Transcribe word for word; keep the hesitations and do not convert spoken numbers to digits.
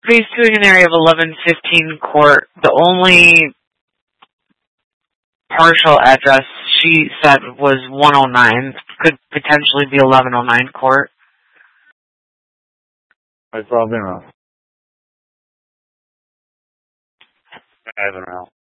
Phase two in an area of eleven fifteen Court. The only partial address she said was one oh nine. Could potentially be eleven oh nine Court. I probably wrong. I don't know.